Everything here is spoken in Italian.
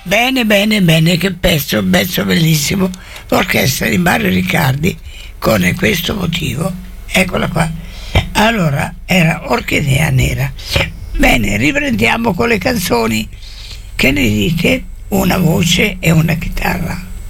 Bene, bene, bene, che pezzo bellissimo. L'orchestra di Mario Riccardi con questo motivo. Eccola qua. Allora, era Orchidea Nera. Bene, riprendiamo con le canzoni. Che ne dite? Una voce e una chitarra.